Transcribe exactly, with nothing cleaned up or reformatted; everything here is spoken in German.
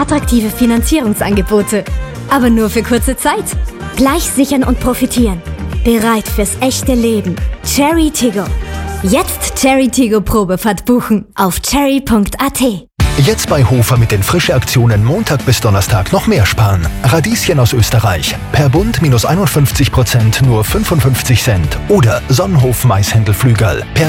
attraktive Finanzierungsangebote. Aber nur für kurze Zeit. Gleich sichern und profitieren. Bereit fürs echte Leben. Cherry Tigo. Jetzt Cherry Tigo Probefahrt buchen auf cherry punkt a t. Jetzt bei Hofer mit den Frische-Aktionen Montag bis Donnerstag noch mehr sparen. Radieschen aus Österreich. Per Bund minus einundfünfzig Prozent nur fünfundfünfzig Cent. Oder Sonnenhof Maishändelflügel. Per